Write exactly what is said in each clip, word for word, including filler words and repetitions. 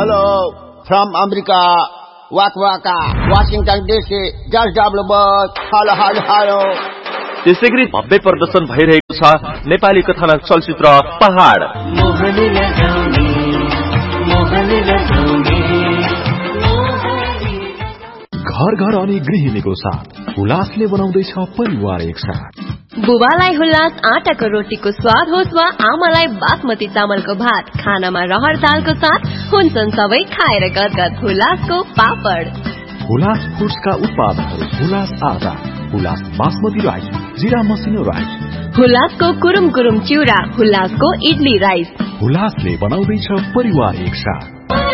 Hello, from America, Waka Waka, Washington D C, George W. Bush, hello, hello, hello. त्यसैगरी भव्य प्रदर्शन भइरहेको छ नेपाली कथानक चलचित्र पहाड। घर घर अनि गृहिणीको साथ हुलासले बनाउँदैछ परिवार एक साथ। बुबालाई हुलास आटाको रोटीको स्वाद होस् वा आमालाई बासमती चामलको भात, खानामा रहर दालको साथ हुन्छन् सबै खाएर गदगद हुलासको पापड। हुलास फुड्सका उत्पादनहरू हुलास आटा, हुलास बासमती राइस, जिरा मसिनो राइस, हुलासको कुरुम कुरुम चिउरा, हुलासको इडली राइस। हुलासले बनाउँदैछ परिवार एक साथ।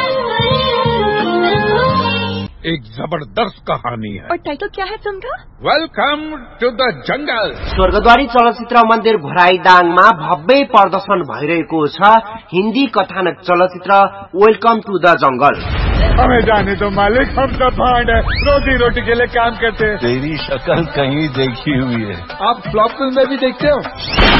एक जबरदस्त कहानी है। और टाइटल क्या है फिल्म का? Welcome two the jungle. Swargadwari चलचित्र मन्दिर घोराईदाङमा भव्य प्रदर्शन भइरहेको छ हिन्दी कथानक चलचित्र वेलकम टू द जंगल। हमें जाने दो मालिक, हम सब भांड है, रोजी रोटी के लिए काम करते हैं। तेरी शक्ल कहीं देखी हुई है। आप फ्लॉप फिल्म में भी देखते हो?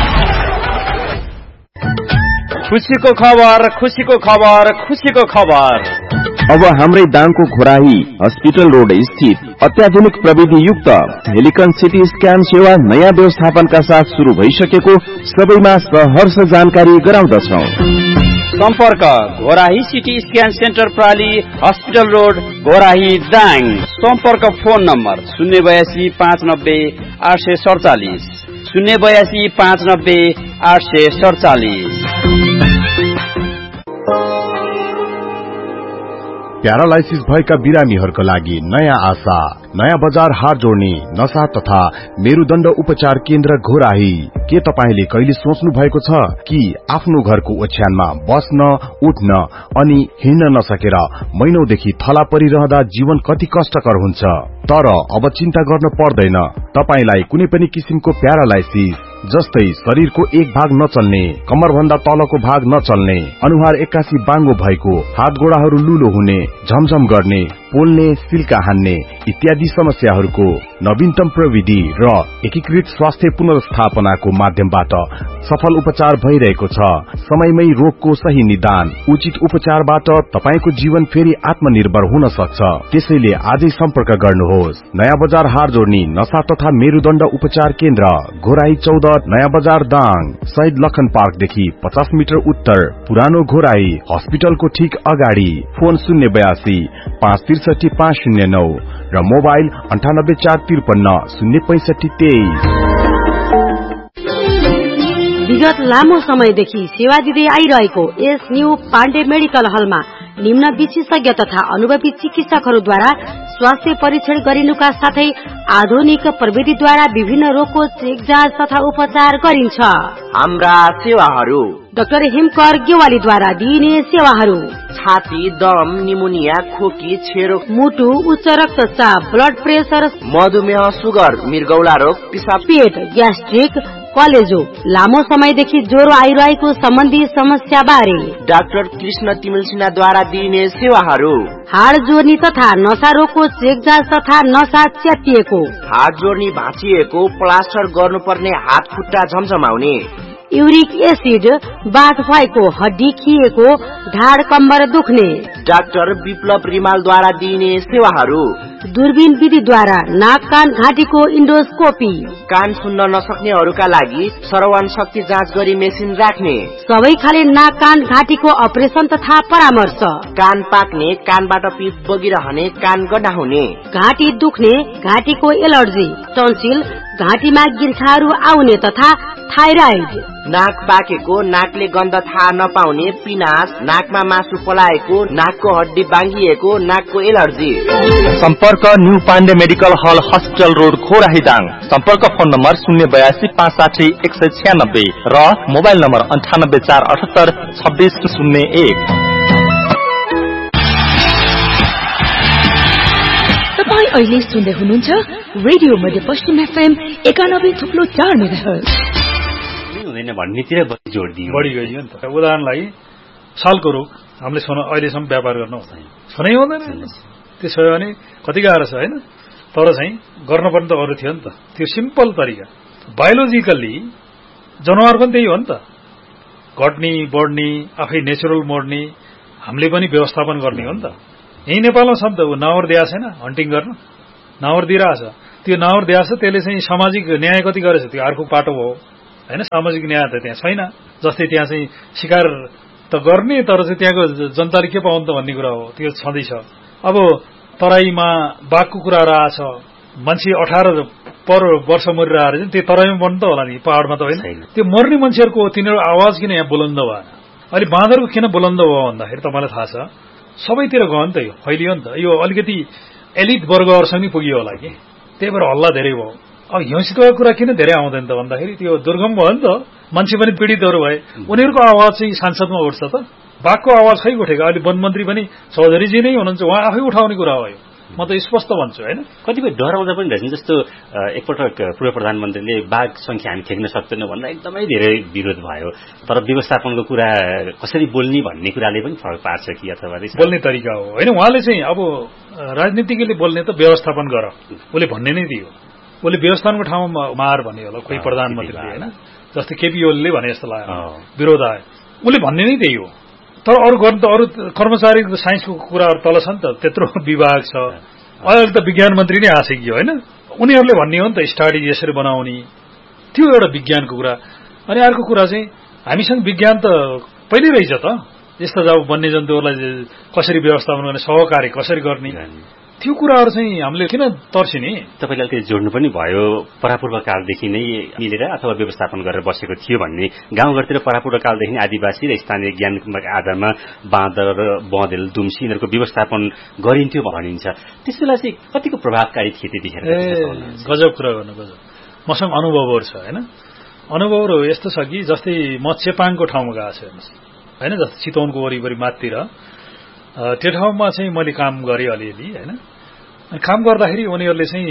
खुशीको खबर, खुशीको खबर, खुशीको खबर। अब हाम्रै दाङको घोराही हस्पिटल रोड स्थित अत्याधुनिक प्रविधि युक्त हेलिकन सिटी स्क्यान सेवा नयाँ व्यवस्थापनका साथ शुरू भइसकेको सबैमा सहर्ष जानकारी गराउँदछौ। सम्पर्क Ghorahi CT scan centre प्राली hospital road Ghorahi Dang. सम्पर्क फोन नम्बर शून्य बयासी पाँच नब्बे आठ सय सडचालिस शून्य बयासी पाँच नब्बे आठ सय सडचालिस। प्यारालाइसिस भएका बिरामीहरूका लागि नयाँ आशा, नयाँ बजार हार जोड्ने नशा तथा मेरुदण्ड उपचार केन्द्र घोराही। के तपाईले कहिले सोच्नु भएको छ कि आफ्नो घरको ओछ्यानमा बस्न, उठ्न अनि हिँड्न नसकेर महिनौदेखि थला परिरहँदा जीवन कति कष्टकर हुन्छ? तर अब चिन्ता गर्न पर्दैन। तपाईलाई कुनै पनि किसिमको प्यारालाइसिस जस्तै शरीरको एक भाग नचल्ने, कमर भन्दा तलको भाग नचल्ने, अनुहार एक्कासी बाङ्गो भएको, हात गोडाहरू लुलो हुने, झमझम गर्ने, पोल्ने, सिल्का हान्ने इत्यादि समस्याहरूको नवीनतम प्रविधि र एकीकृत स्वास्थ्य पुनर्स्थापनाको माध्यमबाट सफल उपचार भइरहेको छ। समयमै रोगको सही निदान, उचित उपचारबाट तपाईको जीवन फेरि आत्मनिर्भर हुन सक्छ। त्यसैले आजै सम्पर्क गर्नुहोस्। नयाँ बजार हार जोड्ने नशा तथा मेरुदण्ड उपचार केन्द्र घोराही चौध नयाँ बजार दाङ, शहीद लखन पार्कदेखि पचास मिटर उत्तर, पुरानो घोराही हस्पिटलको ठीक अगाडि। फोन शून्य बयासी पाँच त्रिसठी पाँच शून्य नौ र मोबाइल अन्ठानब्बे चार त्रिपन्न शून्य पैंसठी तेइस। विगत लामो समयदेखि सेवा दिँदै आइरहेको एस न्यू पाण्डे मेडिकल हलमा निम्न विशेषज्ञ तथा अनुभवी चिकित्सकहरूद्वारा स्वास्थ्य परीक्षण गरिनुका साथै आधुनिक प्रविधिद्वारा विभिन्न रोगको चेक जाँच तथा उपचार गरिन्छ। हाम्रा सेवाहरू: डाक्टर हिमकर गेवालीद्वारा दिइने सेवाहरू: छाती, दम, निमोनिया, खोकी, छेरो, मुटु, उच्च रक्तचाप, ब्लड प्रेसर, मधुमेह, सुगर, मृगौला रोग, पिसाब, पेट, ग्यास्ट्रिक, कलेजो, लामो समयदेखि ज्वरो आइरहेको सम्बन्धी समस्या बारे डाक्टर कृष्ण तिमिल सिन्हाद्वारा दिइने सेवाहरू: हाड जोड्ने तथा नशा रोगको चेक जाँच तथा नशा च्यातिएको, हाड जोड्ने भाँचिएको, प्लास्टर गर्नुपर्ने हात खुट्टा झमझमाउने, युरिक एसिड बाथ भएको, हड्डी खिएको, ढाड कम्बर दुख्ने डाक्टर विप्लव रिमालद्वारा दिइने सेवाहरू: दूरबीन विधिद्वारा नाक कान घाँटीको इन्डोस्कोपी, कान सुन्न नसक्नेहरूका लागि श्रवण शक्ति जाँच गरी मेसिन राख्ने, सबै खाले नाक कान घाँटीको अपरेसन तथा परामर्श, कान पाक्ने, कानबाट पिप बगिरहने, कान गड्डा हुने, घाँटी दुख्ने, घाँटीको एलर्जी, टन्सिल, घाँटीमा गिर्खाहरू आउने तथा थाइराइड, नाक पाकेको, नाकले गन्ध थाहा नपाउने, पिनास, नाकमा मासु पलाएको, नाकको हड्डी बाङ्गिएको, नाकको एलर्जी। सम्पर्क न्यू पाण्डे मेडिकल हल हस्पिटल रोड घोराही दाङ। सम्पर्क फोन नम्बर शून्य बयासी पाँच साठी एक सय छ्यानब्बे र मोबाइल नम्बर अन्ठानब्बे चार अठहत्तर छब्बीस शून्य एक। तपाईँ अहिले सुन्दै हुनुहुन्छ रेडियो मध्य पश्चिम एफएम एकानब्बे थुप्लो चार मेगाहर्ज। हुँदैन भन्नेतिर बढी जोड दियो, बढी गइयो नि त। उदाहरणलाई सालको रोग हामीले छन अहिलेसम्म व्यापार गर्न हुँदैन, छनै हुँदैन। त्यसो भने कति गाह्रो छ हैन? तर चाहिँ गर्नुपर्ने त अरू थियो नि त। त्यो सिम्पल तरिका बायोलोजिकल्ली जनावर पनि त्यही हो नि त। घट्ने बढ्ने, आफै नेचुरल मर्ने, हामीले पनि व्यवस्थापन गर्ने हो नि त। यही नेपालमा छ नि त, नावर दिया छैन हन्टिङ गर्न, नावर दिइरहेछ, त्यो नावर दिया छ, त्यसले चाहिँ सामाजिक न्याय कति गरेछ, त्यो अर्को पाटो हो होइन। सामाजिक न्याय त त्यहाँ छैन। जस्तै त्यहाँ चाहिँ शिकार त गर्ने, तर चाहिँ त्यहाँको जनताले के पाउनु त भन्ने कुरा हो, त्यो छँदैछ। अब तराईमा बाघको कुरा रहेछ, मान्छे अठार पर वर्ष मरिरहेको छ, त्यो तराईमा बन्द त होला नि, पहाडमा त होइन। त्यो मर्ने मान्छेहरूको तिनीहरू आवाज किन यहाँ बुलन्द भएन? अहिले बाँदरको किन बुलन्द भयो भन्दाखेरि तपाईँलाई थाहा छ, सबैतिर गयो नि त, यो फैलियो नि त, यो अलिकति एलिट वर्गहरूसँग नि पुग्यो होला कि, त्यही भएर हल्ला धेरै भयो। अब हिउँसितको कुरा किन धेरै आउँदैन त भन्दाखेरि त्यो दुर्गम भयो नि त, मान्छे पनि पीडितहरू भए, उनीहरूको आवाज चाहिँ सांसदमा उठ्छ त। बाघको आवाज खै उठेको? अहिले वन मन्त्री पनि चौधरीजी नै हुनुहुन्छ, उहाँ आफै उठाउने कुरा हो यो, म त स्पष्ट भन्छु होइन। कतिपय डराउँदा पनि रहेछ, जस्तो एकपटक पूर्व प्रधानमन्त्रीले बाघ संख्या हामी ठेक्न सक्दैनौँ भन्दा एकदमै धेरै विरोध भयो, तर व्यवस्थापनको कुरा कसरी बोल्ने भन्ने कुराले पनि फरक पार्छ कि, अथवा बोल्ने तरिका हो होइन। उहाँले चाहिँ अब राजनीतिकले बोल्ने त व्यवस्थापन गर उसले भन्ने नै दियो, उसले व्यवस्थापनको ठाउँमा मार भन्ने होला कोही प्रधानमन्त्रीले होइन, जस्तै केपी ओलीले भने जस्तो लाग्यो, विरोध आयो, उसले भन्ने नै त्यही हो। तर अरू गर्नु त अरू कर्मचारी साइन्सको कुराहरू तल छ नि त, त्यत्रो विभाग छ, अहिले त विज्ञान मन्त्री नै आइसक्यो होइन, उनीहरूले भन्ने हो नि त स्टडी यसरी बनाउने, त्यो एउटा विज्ञानको कुरा। अनि अर्को कुरा चाहिँ हामीसँग विज्ञान त पहिल्यै रहेछ त, यस्ता जब वन्यजन्तुहरूलाई कसरी व्यवस्थापन गर्ने, सहकारी कसरी गर्ने, त्यो कुराहरू चाहिँ हामीले किन तर्सिने? तपाईँले अलिकति जोड्नु पनि भयो, परापूर्व कालदेखि नै मिलेर अथवा व्यवस्थापन गरेर बसेको थियो भन्ने, गाउँघरतिर परापूर्व कालदेखि आदिवासी र स्थानीय ज्ञानको आधारमा बाँदर, बँदेल, दुम्सी यिनीहरूको व्यवस्थापन गरिन्थ्यो भनिन्छ। त्यस बेला चाहिँ कतिको प्रभावकारी थियो त्यतिखेर? गजब कुरा गर्नु, गजब। मसँग अनुभवहरू छ होइन। अनुभवहरू यस्तो छ कि जस्तै म चेपाङको ठाउँमा गएको छु हेर्नुहोस् होइन, जस्तै चितवनको वरिपरि माथितिर त्यो ठाउँमा चाहिँ मैले काम गरेँ अलिअलि होइन। अनि काम गर्दाखेरि उनीहरूले चाहिँ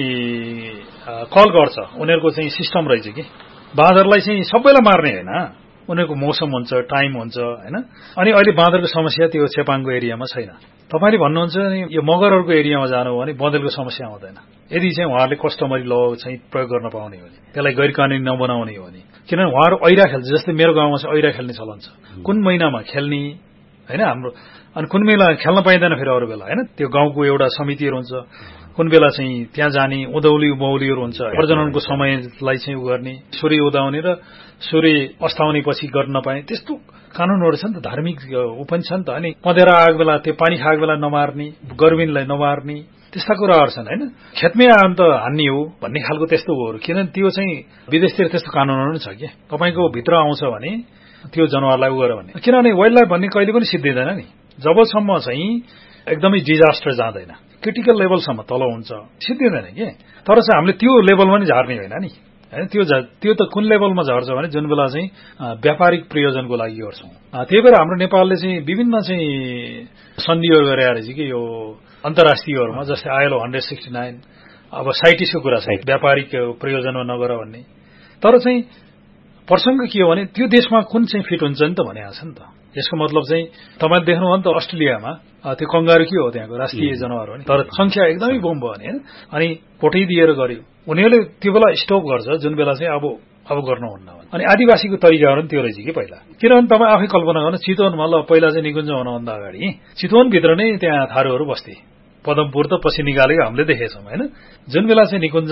कल गर्छ, उनीहरूको चाहिँ सिस्टम रहेछ कि बाँदरलाई चाहिँ सबैलाई मार्ने होइन, उनीहरूको मौसम हुन्छ, टाइम हुन्छ होइन। अनि अहिले बाँदरको समस्या त्यो चेपाङको एरियामा छैन। तपाईँले भन्नुहुन्छ नि यो मगरहरूको एरियामा जानु हो भने बँदेलको समस्या आउँदैन, यदि चाहिँ उहाँहरूले कस्टमरी ल चाहिँ प्रयोग गर्न पाउने हो भने, त्यसलाई गैर कानुनी नबनाउने हो भने। किनभने उहाँहरू ऐरा खेल्छ, जस्तै मेरो गाउँमा चाहिँ ऐरा खेल्ने चलन छ, कुन महिनामा खेल्ने होइन हाम्रो, अनि कुन बेला खेल्न पाइँदैन फेरि अरू बेला होइन। त्यो गाउँको एउटा समितिहरू हुन्छ, कुन बेला चाहिँ त्यहाँ जाने, उधौली उभौलीहरू हुन्छ, प्रजननको समयलाई चाहिँ उ गर्ने, सूर्य उदाउने र सूर्य अस्ताउने पछि गर्न नपाए, त्यस्तो कानुनहरू छ नि त, धार्मिक ऊ पनि छ नि त। अनि पँधेरा आएको बेला, त्यो पानी खाएको बेला नमार्ने, गर्मीलाई नमार्ने, त्यस्ता कुराहरू छन् होइन। खेतमै आयो त हान्ने हो भन्ने खालको त्यस्तो हो, किनभने त्यो चाहिँ विदेशतिर त्यस्तो कानुनहरू पनि छ कि तपाईँको भित्र आउँछ भने त्यो जनावरलाई उ गर भने, किनभने वाइल्ड लाइफ भन्ने कहिले पनि सिद्धिँदैन नि, जबसम्म चाहिँ एकदमै डिजास्टर जाँदैन, क्रिटिकल लेभलसम्म तल हुन्छ सिद्धिँदैन कि। तर चाहिँ हामीले त्यो लेभलमा नि झार्ने होइन नि होइन। त्यो त्यो त कुन लेभलमा झर्छ भने जुन बेला चाहिँ व्यापारिक प्रयोजनको लागि गर्छौँ। त्यही भएर हाम्रो नेपालले चाहिँ विभिन्न चाहिँ सन्धिहरू गरेर रहेछ कि यो अन्तर्राष्ट्रियहरूमा, जस्तै आइएलओ हन्ड्रेड सिक्सटी नाइन अब साइटिसको कुरा छ, व्यापारिक प्रयोजनमा नगर भन्ने। तर चाहिँ प्रसङ्ग के हो भने त्यो देशमा कुन चाहिँ फिट हुन्छ नि त भनिएको छ नि त। यसको मतलब चाहिँ तपाईँले देख्नुभयो नि त अस्ट्रेलियामा त्यो कंगारू के हो त्यहाँको राष्ट्रिय जनावर हो नि, तर संख्या एकदमै बम भयो नि। अनि भोटै दिएर गर्यो, उनीहरूले त्यो बेला स्टप गर्छ जुन बेला चाहिँ अब अब गर्नुहुन्न। अनि आदिवासीको तरिकाहरू पनि त्यो रहेछ कि पहिला, किनभने तपाईँ आफै कल्पना गर्नु, चितवनमा ल पहिला चाहिँ निकुञ्ज हुनुभन्दा अगाडि चितवनभित्र नै त्यहाँ थारूहरू बस्थे, पदमपुर त पछि निकालेको हामीले देखेछौँ होइन। जुन बेला चाहिँ निकुञ्ज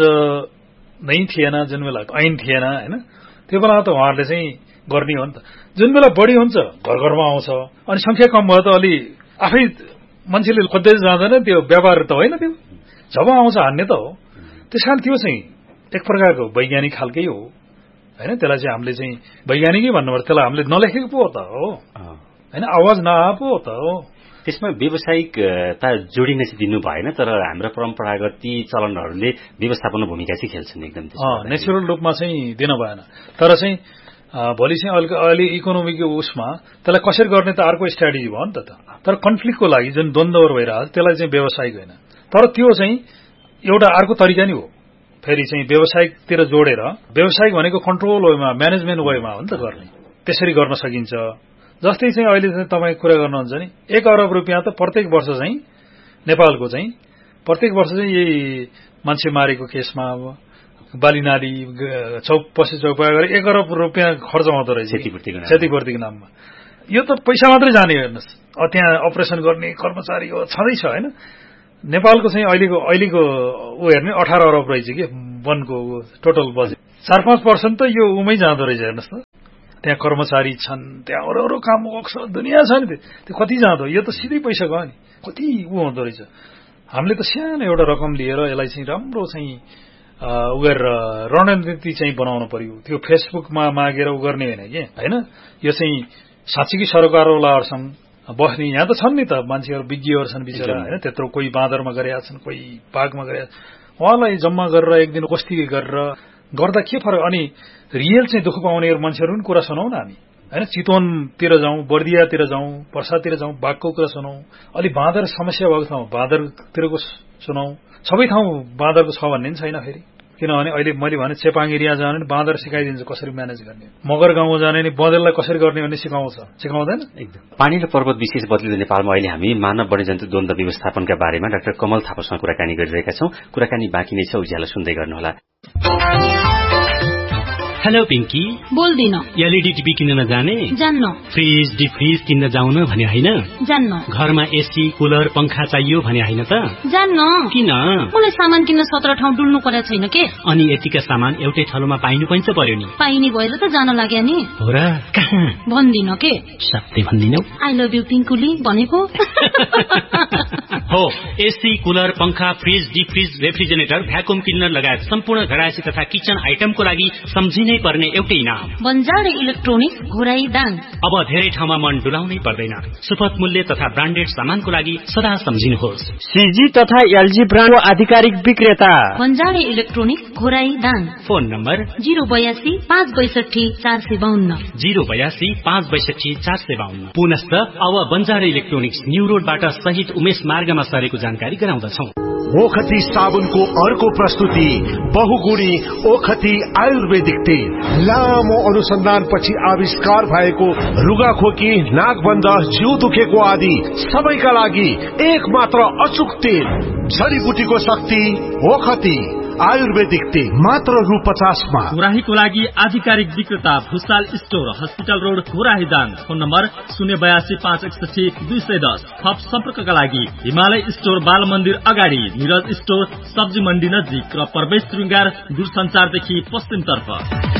नै थिएन, जुन बेला ऐन थिएन होइन, त्यो बेला त उहाँहरूले चाहिँ गर्ने हो नि त। जुन बेला बढी हुन्छ घर घरमा आउँछ, अनि संख्या कम भयो त अलि आफै मान्छेले खोज्दै जाँदैन, त्यो व्यापार त होइन, त्यो जब आउँछ हान्ने त हो। त्यस कारण त्यो चाहिँ एक प्रकारको वैज्ञानिक खालकै हो होइन। त्यसलाई चाहिँ हामीले चाहिँ वैज्ञानिकै भन्नुपर्छ, त्यसलाई हामीले नलेखेको पो त हो होइन, आवाज नआए पो त हो। त्यसमा व्यावसायिकता जोडिन चाहिँ दिनु भएन, तर हाम्रो परम्परागत ती चलनहरूले व्यवस्थापनमा भूमिका चाहिँ खेल्छन् एकदम। नेचुरल रूपमा चाहिँ दिन भएन, तर चाहिँ भोलि चाहिँ अलिक अलि इकोनोमीको उसमा त्यसलाई कसरी गर्ने त अर्को स्ट्राटेजी भयो नि त। तर कन्फ्लिक्टको लागि जुन द्वन्द्वहरू भइरहेको त्यसलाई चाहिँ व्यावसायिक होइन, तर त्यो चाहिँ एउटा अर्को तरिका नै हो। फेरि चाहिँ व्यावसायिकतिर जोडेर, व्यावसायिक भनेको कन्ट्रोल वेमा, म्यानेजमेन्ट वेमा हो नि त गर्ने, त्यसरी गर्न सकिन्छ। जस्तै चाहिँ अहिले चाहिँ तपाईँ कुरा गर्नुहुन्छ नि, एक अरब रुपियाँ त प्रत्येक वर्ष चाहिँ नेपालको चाहिँ प्रत्येक वर्ष चाहिँ यही मान्छे मारेको केसमा अब बालीनाली चौक पछि चौपाया गरेर एक अरब रुपियाँ खर्च आउँदो रहेछ क्षतिपूर्तिको नाममा। यो त पैसा मात्रै जाने हेर्नुहोस्, त्यहाँ अपरेसन गर्ने कर्मचारी हो छँदैछ होइन। नेपालको चाहिँ अहिलेको अहिलेको ऊ हेर्ने अठार अरब रहेछ कि वनको टोटल बजेट, चार पाँच पर्सेन्ट त यो उमै जाँदो रहेछ हेर्नुहोस् त। त्यहाँ कर्मचारी छन्, त्यहाँ अरू अरू काम गर्छ, दुनियाँ छ नि, त्यो कति जाँदो, यो त सिधै पैसा गयो नि, कति ऊ हुँदो रहेछ। हामीले त सानो एउटा रकम लिएर यसलाई चाहिँ राम्रो चाहिँ उ गरेर रणनीति चाहिँ बनाउनु पर्यो। त्यो फेसबुकमा मागेर उ गर्ने होइन कि होइन। यो चाहिँ साँच्चीकै सरकारवालाहरूसँग बस्ने यहाँ त छन् नि त मान्छेहरू, विज्ञहरू छन् बिचरा होइन। त्यत्रो कोही बाँदरमा गरेका छन्, कोही बाघमा गरेका, उहाँलाई जम्मा गरेर एक दिन कस्ती गरेर गर्दा के फरक। अनि रियल चाहिँ दुःख पाउने मान्छेहरू पनि कुरा सुनाउ न हामी होइन। चितवनतिर जाउँ, बर्दियातिर जाउँ, पर्सातिर जाउँ, बाघको कुरा सुनाउँ, अलि बाँदर समस्या भएको ठाउँ बाँदरतिरको सुनाउँ। सबै ठाउँ बाँदरको छ भन्ने पनि छैन फेरि, किनभने अहिले मैले भने चेपाङ एरिया जाने नि बाँदर सिकाइदिन्छ कसरी म्यानेज गर्ने, मगर गाउँ जाने नि बँदेललाई कसरी गर्ने भन्ने सिकाउँछ, सिकाउँदैन एकदम। पानी र पर्वत विशेष बदलिँदो नेपालमा अहिले हामी मानव वन्यजन्तु द्वन्द्व व्यवस्थापनका बारेमा डाक्टर कमल थापासँग कुराकानी गरिरहेका छौं। कुराकानी बाँकी नै छ, उज्यालो सुन्दै गर्नुहोला। हेलो पिंकी, बोल्दिन। एलईडी टिभी किन्न जाने? जान्न। फ्रिज डिफ्रिज किन्न जाउन भने होइन? जान्न। घरमा एसी कुलर पंखा चाहियो भने होइन त? जान्न। किन? मलाई सामान किन्न सत्र ठाउँ डुल्नु पर्या छैन के। अनि यतिका सामान एउटै ठाउँमा पाइनु पनि त पर्यो नि। पाइने भएर त जान लाग्या नि। हो र? कहाँ? भन्दिन के। सत्य भन्दिनौ? आई लभ यु पिंकुली भनेको। हो, एसी कुलर पंखा फ्रिज डिफ्रिज रेफ्रिजरेटर भ्याकुम क्लिनर लगायत सम्पूर्ण घरायसी तथा किचन आइटमको लागि सम्झिनै पर्ने एउटै नाम बन्जारे इलेक्ट्रोनिक्स घोराई दाङ। अब धेरै ठाउँमा मन डुलाउनै पर्दैन। सुपथ मूल्य तथा ब्रान्डेड सामानको लागि सदा सम्झिनुहोस्। सीजी तथा एलजी ब्रान्डको आधिकारिक विक्रेता बन्जारे electronics Ghorahi Dang. Phone number zero बयासी पाँच बैसठी चार सय बाहन्न जीरो बयासी पाँच बैसठी चार सय बाहन्न। पुनश्च अब बन्जारे इलेक्ट्रोनिक्स न्यू रोडबाट सहित उमेश मार्गमा सरेको जानकारी गराउँदछौ। ओखती साबुनको अर्को प्रस्तुति बहुगुणी ओखती आयुर्वेदिक तेल। लामो अनुसन्धानपछि आविष्कार भएको रुगाखोकी, नाकबन्ध, जिउ दुखेको आदि सबैका लागि एक मात्र अचुक तेल। जडीबुटीको शक्ति ओखती आयुर्वेदिक तेल मात्र रु पचासमा। घोराहीको लागि आधिकारिक विक्रेता Bhusal store, hospital road, Ghorahi Dang. Phone number शून्य बयासी पाँच एकसठी दुई सय दस। थप सम्पर्कका लागि हिमालय स्टोर बाल मन्दिर अगाडि, निरज स्टोर सब्जी मण्डी नजिक र प्रवेश श्रृंगार दूरसञ्चारदेखि पश्चिमतर्फ।